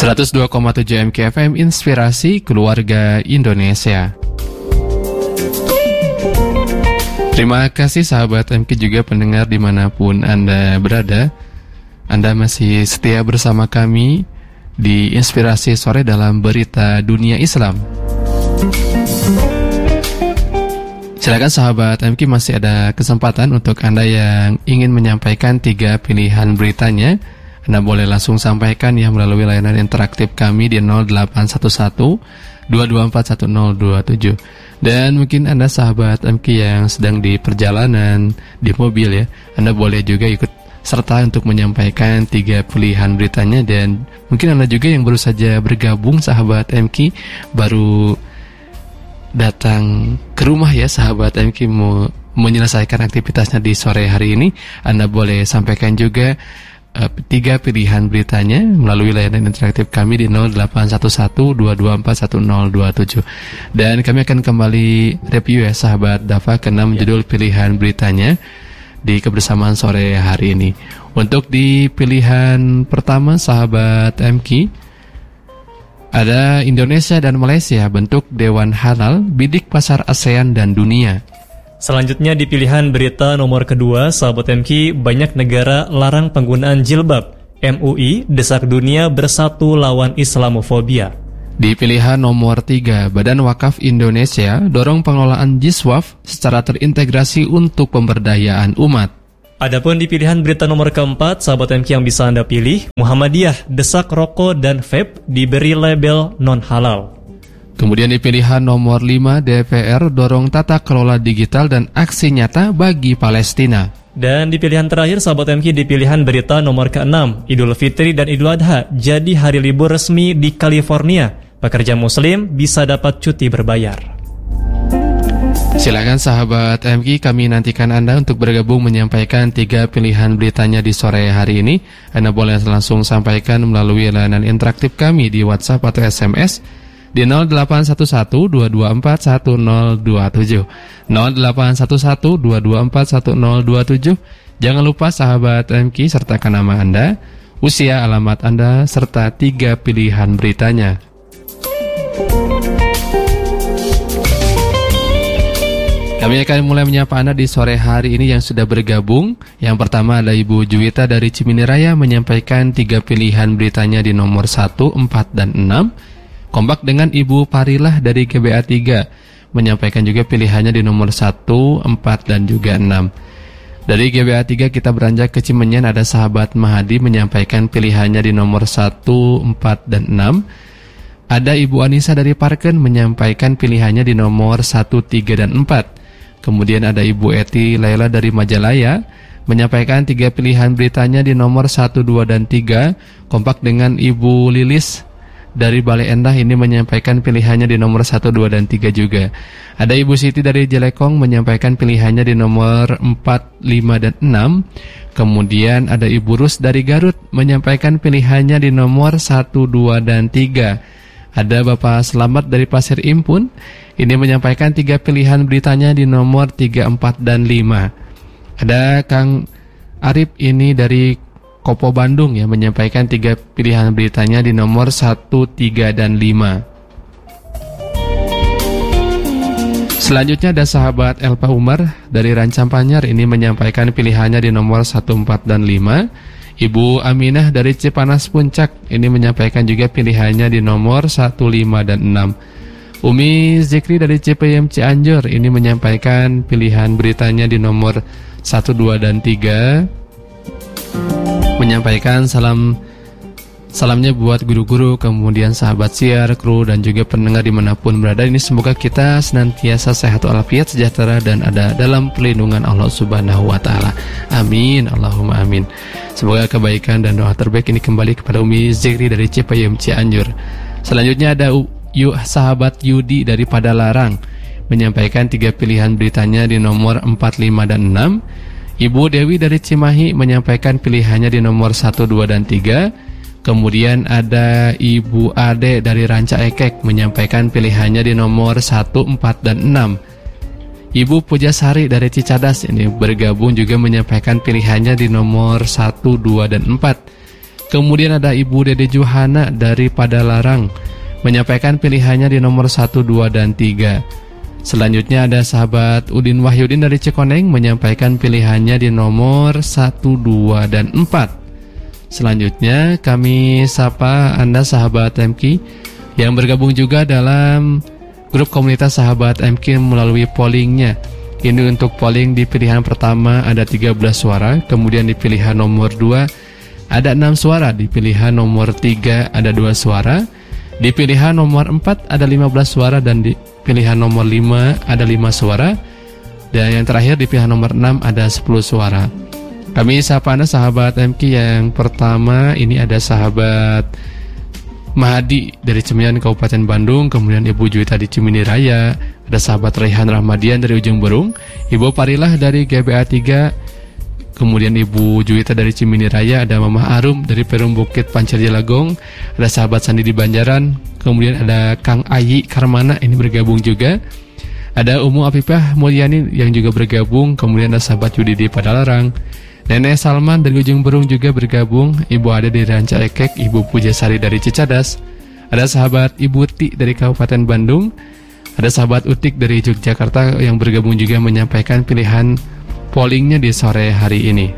102,7 MKFM Inspirasi Keluarga Indonesia. Terima kasih sahabat MK juga pendengar dimanapun Anda berada. Anda masih setia bersama kami di Inspirasi Sore dalam Berita Dunia Islam. Silakan sahabat MK, masih ada kesempatan untuk Anda yang ingin menyampaikan 3 pilihan beritanya. Anda boleh langsung sampaikan ya melalui layanan interaktif kami di 0811-224-1027. Dan mungkin Anda sahabat MK yang sedang di perjalanan, di mobil ya, Anda boleh juga ikut serta untuk menyampaikan 3 pilihan beritanya. Dan mungkin Anda juga yang baru saja bergabung sahabat MK, baru datang ke rumah ya sahabat MK, mau menyelesaikan aktivitasnya di sore hari ini, Anda boleh sampaikan juga 3 pilihan beritanya melalui layanan interaktif kami di 0811-224-1027. Dan kami akan kembali review ya sahabat Dafa ke 6 judul pilihan beritanya di kebersamaan sore hari ini. Untuk di pilihan pertama sahabat MK, ada Indonesia dan Malaysia bentuk Dewan Halal bidik pasar ASEAN dan dunia. Selanjutnya di pilihan berita nomor kedua, sahabat MK, banyak negara larang penggunaan jilbab. MUI desak dunia bersatu lawan Islamofobia. Di pilihan nomor 3, Badan Wakaf Indonesia dorong pengelolaan Jiswaf secara terintegrasi untuk pemberdayaan umat. Adapun di pilihan berita nomor keempat, sahabat MK yang bisa Anda pilih, Muhammadiyah desak rokok dan vape diberi label non-halal. Kemudian di pilihan nomor 5, DPR dorong tata kelola digital dan aksi nyata bagi Palestina. Dan di pilihan terakhir sahabat MK, di pilihan berita nomor ke-6, Idul Fitri dan Idul Adha jadi hari libur resmi di California. Pekerja muslim bisa dapat cuti berbayar. Silakan sahabat MK, kami nantikan Anda untuk bergabung menyampaikan 3 pilihan beritanya di sore hari ini. Anda boleh langsung sampaikan melalui layanan interaktif kami di WhatsApp atau SMS di 0811-224-1027 0811-224-1027. Jangan lupa sahabat MK, sertakan nama Anda, usia, alamat Anda, serta 3 pilihan beritanya. Kami akan mulai menyapa Anda di sore hari ini yang sudah bergabung. Yang pertama ada Ibu Juwita dari Ciminiraya menyampaikan 3 pilihan beritanya di nomor 1, 4, dan 6. Kompak dengan Ibu Parilah dari GBA 3 menyampaikan juga pilihannya di nomor 1, 4, dan juga 6. Dari GBA 3 kita beranjak ke Cimenyan, ada sahabat Mahadi menyampaikan pilihannya di nomor 1, 4, dan 6. Ada Ibu Anissa dari Parken menyampaikan pilihannya di nomor 1, 3, dan 4. Kemudian ada Ibu Eti Laila dari Majalaya menyampaikan 3 pilihan beritanya di nomor 1, 2, dan 3. Kompak dengan Ibu Lilis dari Bale Endah ini menyampaikan pilihannya di nomor 1, 2, dan 3 juga. Ada Ibu Siti dari Jelekong menyampaikan pilihannya di nomor 4, 5, dan 6. Kemudian ada Ibu Rus dari Garut menyampaikan pilihannya di nomor 1, 2, dan 3. Ada Bapak Selamat dari Pasir Impun ini menyampaikan 3 pilihan beritanya di nomor 3, 4, dan 5. Ada Kang Arif ini dari Kopo Bandung ya menyampaikan 3 pilihan beritanya di nomor 1, 3, dan 5. Selanjutnya ada sahabat Elpa Umar dari Rancampanyar ini menyampaikan pilihannya di nomor 1, 4, dan 5. Ibu Aminah dari Cipanas Puncak ini menyampaikan juga pilihannya di nomor 1, 5, dan 6. Umi Zikri dari Cipayung Cianjur ini menyampaikan pilihan beritanya di nomor 1, 2, dan 3. Menyampaikan salamnya buat guru-guru, kemudian sahabat siar, kru, dan juga pendengar dimanapun berada. Ini semoga kita senantiasa sehat walafiat, sejahtera, dan ada dalam perlindungan Allah Subhanahu wa Ta'ala. Amin, Allahumma amin. Semoga kebaikan dan doa terbaik ini kembali kepada Umi Zikri dari Cipayung Cianjur. Selanjutnya ada sahabat Yudi dari Padalarang menyampaikan 3 pilihan beritanya di nomor 4, 5, dan 6. Ibu Dewi dari Cimahi menyampaikan pilihannya di nomor 1, 2, dan 3. Kemudian ada Ibu Ade dari Ranca Ekek menyampaikan pilihannya di nomor 1, 4, dan 6. Ibu Pujasari dari Cicadas ini bergabung juga menyampaikan pilihannya di nomor 1, 2, dan 4. Kemudian ada Ibu Dede Juhana dari Padalarang menyampaikan pilihannya di nomor 1, 2, dan 3. Selanjutnya ada sahabat Udin Wahyudin dari Cikoneng menyampaikan pilihannya di nomor 1, 2, dan 4. Selanjutnya kami sapa Anda sahabat MQ yang bergabung juga dalam grup komunitas sahabat MQ melalui pollingnya. Ini untuk polling di pilihan pertama ada 13 suara, kemudian di pilihan nomor 2 ada 6 suara, di pilihan nomor 3 ada 2 suara, di pilihan nomor 4 ada 15 suara, dan di pilihan nomor 5 ada 5 suara, dan yang terakhir di pilihan nomor 6 ada 10 suara. Kami sapa Anda sahabat MQ yang pertama, ini ada sahabat Mahadi dari Cemian Kabupaten Bandung, kemudian Ibu Juwita di Cimini Raya, ada sahabat Raihan Rahmadian dari Ujung Berung, Ibu Parilah dari GBA 3, kemudian Ibu Juwita dari Cimini Raya, ada Mama Arum dari Perum Bukit Pancir Jelagong, ada sahabat Sandi di Banjaran, kemudian ada Kang Ayi Karmana ini bergabung juga, ada Umu Apipah Mulyani yang juga bergabung, kemudian ada sahabat Yudi di Padalarang, Nenek Salman dari Ujung Berung juga bergabung, Ibu Ade dari Ranca Ekek, Ibu Pujasari dari Cicadas, ada sahabat Ibu Ti dari Kabupaten Bandung, ada sahabat Utik dari Yogyakarta yang bergabung juga menyampaikan pilihan pollingnya di sore hari ini.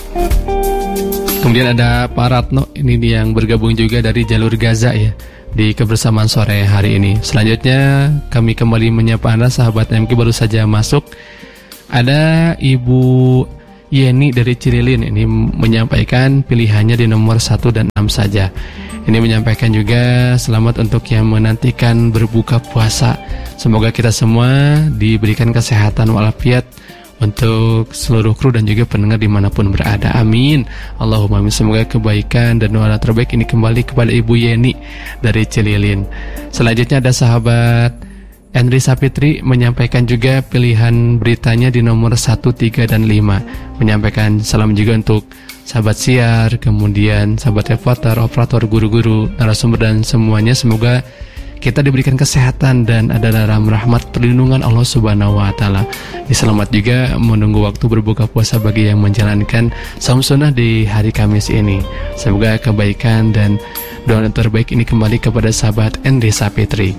Kemudian ada Pak Ratno ini yang bergabung juga dari jalur Gaza ya di kebersamaan sore hari ini. Selanjutnya kami kembali menyapa Anda sahabat MQ baru saja masuk. Ada Ibu Yeni dari Cirilin ini menyampaikan pilihannya di nomor 1 dan 6 saja. Ini menyampaikan juga selamat untuk yang menantikan berbuka puasa. Semoga kita semua diberikan kesehatan walafiat untuk seluruh kru dan juga pendengar dimanapun berada. Amin. Allahumma amin. Semoga kebaikan dan doa terbaik ini kembali kepada Ibu Yeni dari Cililin. Selanjutnya ada sahabat Henry Sapitri menyampaikan juga pilihan beritanya di nomor 1, 3, dan 5. Menyampaikan salam juga untuk sahabat siar, kemudian sahabat reporter, operator, guru-guru, narasumber dan semuanya. Semoga kita diberikan kesehatan dan ada dalam rahmat perlindungan Allah Subhanahu wa taala. Selamat juga menunggu waktu berbuka puasa bagi yang menjalankan saum sunnah di hari Kamis ini. Semoga kebaikan dan doa terbaik ini kembali kepada sahabat Henry Sapitri.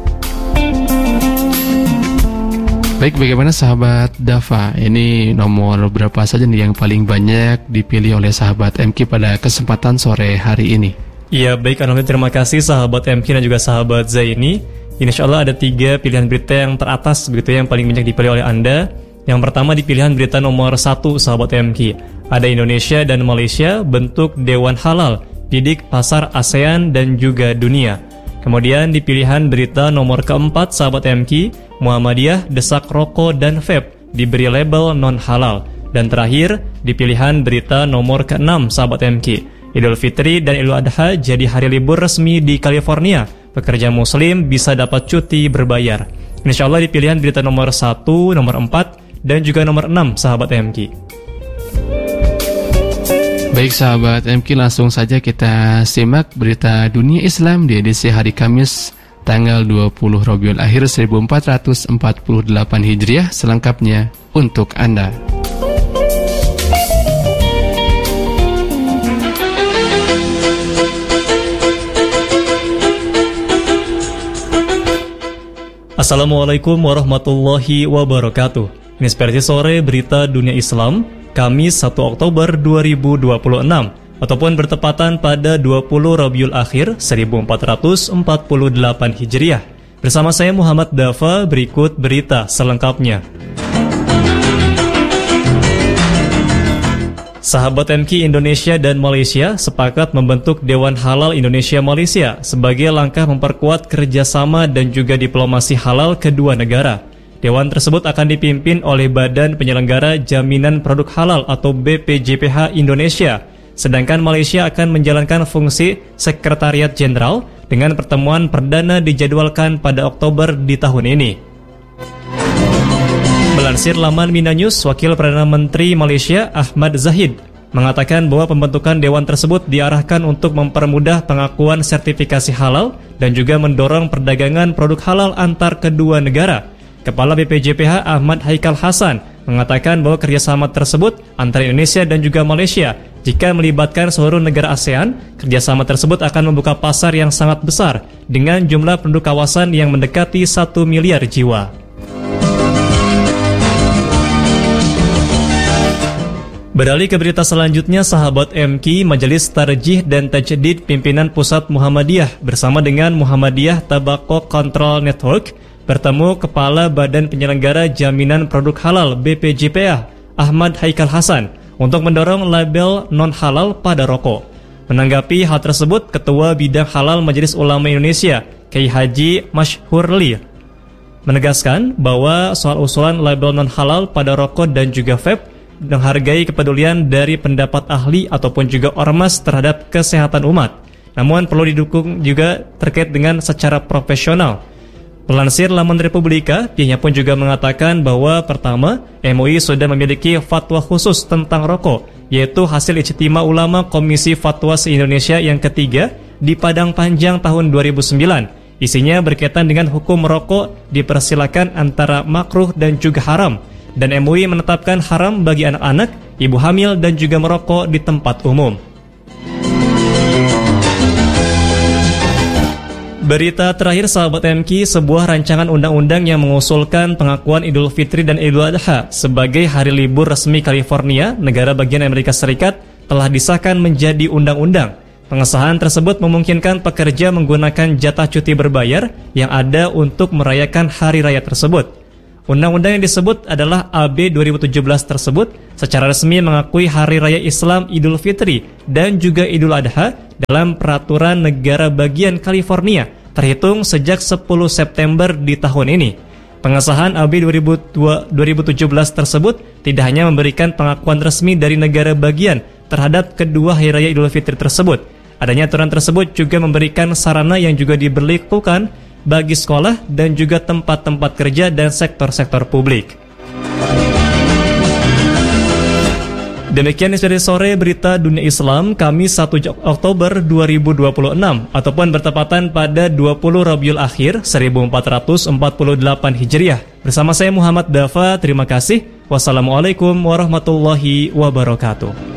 Baik, bagaimana sahabat Dava? Ini nomor berapa saja nih yang paling banyak dipilih oleh sahabat MQ pada kesempatan sore hari ini? Iya, baik, alhamdulillah, terima kasih sahabat MQ dan juga sahabat Zaini. Insya Allah ada 3 pilihan berita yang teratas begitu yang paling banyak dipilih oleh Anda. Yang pertama di pilihan berita nomor 1 sahabat MQ, ada Indonesia dan Malaysia bentuk Dewan Halal, bidik pasar ASEAN dan juga dunia. Kemudian di pilihan berita nomor keempat sahabat MQ, Muhammadiyah desak rokok dan vape diberi label non halal. Dan terakhir di pilihan berita nomor ke-6 sahabat MQ, Idul Fitri dan Idul Adha jadi hari libur resmi di California. Pekerja muslim bisa dapat cuti berbayar. Insya Allah di pilihan berita nomor 1, nomor 4, dan juga nomor 6 sahabat MQ. Baik sahabat MQ, langsung saja kita simak berita dunia Islam di edisi hari Kamis tanggal 20 Rabiul Akhir 1448 Hijriah selengkapnya untuk Anda. Assalamualaikum warahmatullahi wabarakatuh. Ini seperti sore berita dunia Islam, Kamis 1 Oktober 2026, ataupun bertepatan pada 20 Rabiul Akhir 1448 Hijriah. Bersama saya Muhammad Dava, berikut berita selengkapnya. Sahabat MQ Indonesia dan Malaysia sepakat membentuk Dewan Halal Indonesia-Malaysia sebagai langkah memperkuat kerjasama dan juga diplomasi halal kedua negara. Dewan tersebut akan dipimpin oleh Badan Penyelenggara Jaminan Produk Halal atau BPJPH Indonesia, sedangkan Malaysia akan menjalankan fungsi Sekretariat Jenderal dengan pertemuan perdana dijadwalkan pada Oktober di tahun ini. Melansir laman Mina News, Wakil Perdana Menteri Malaysia Ahmad Zahid mengatakan bahwa pembentukan dewan tersebut diarahkan untuk mempermudah pengakuan sertifikasi halal dan juga mendorong perdagangan produk halal antar kedua negara. Kepala BPJPH Ahmad Haikal Hasan mengatakan bahwa kerjasama tersebut antara Indonesia dan juga Malaysia, jika melibatkan seluruh negara ASEAN, kerjasama tersebut akan membuka pasar yang sangat besar dengan jumlah penduduk kawasan yang mendekati 1 miliar jiwa. Beralih ke berita selanjutnya, sahabat MQ, Majelis Tarjih dan Tajdid Pimpinan Pusat Muhammadiyah bersama dengan Muhammadiyah Tobacco Control Network bertemu Kepala Badan Penyelenggara Jaminan Produk Halal BPJPA, Ahmad Haikal Hasan, untuk mendorong label non-halal pada rokok. Menanggapi hal tersebut, Ketua Bidang Halal Majelis Ulama Indonesia, Kiai Haji Masyhurli, menegaskan bahwa soal usulan label non-halal pada rokok dan juga vape menghargai kepedulian dari pendapat ahli ataupun juga ormas terhadap kesehatan umat. Namun perlu didukung juga terkait dengan secara profesional. Pelansir Laman Republika, pihaknya pun juga mengatakan bahwa pertama, MUI sudah memiliki fatwa khusus tentang rokok, yaitu hasil ijtima ulama Komisi Fatwa se-Indonesia yang ketiga di Padang Panjang tahun 2009. Isinya berkaitan dengan hukum merokok dipersilakan antara makruh dan juga haram. Dan MUI menetapkan haram bagi anak-anak, ibu hamil dan juga merokok di tempat umum. Berita terakhir sahabat MQ, sebuah rancangan undang-undang yang mengusulkan pengakuan Idul Fitri dan Idul Adha sebagai hari libur resmi California, negara bagian Amerika Serikat, telah disahkan menjadi undang-undang. Pengesahan tersebut memungkinkan pekerja menggunakan jatah cuti berbayar yang ada untuk merayakan hari raya tersebut. Undang-undang yang disebut adalah AB 2017 tersebut secara resmi mengakui Hari Raya Islam Idul Fitri dan juga Idul Adha dalam peraturan negara bagian California terhitung sejak 10 September di tahun ini. Pengesahan AB 2017 tersebut tidak hanya memberikan pengakuan resmi dari negara bagian terhadap kedua Hari Raya Idul Fitri tersebut. Adanya aturan tersebut juga memberikan sarana yang juga diberlakukan bagi sekolah dan juga tempat-tempat kerja dan sektor-sektor publik. Demikian dari sore berita dunia Islam Kamis 1 Oktober 2026 ataupun bertepatan pada 20 Rabiul Akhir 1448 Hijriah. Bersama saya Muhammad Dafa, terima kasih. Wassalamualaikum warahmatullahi wabarakatuh.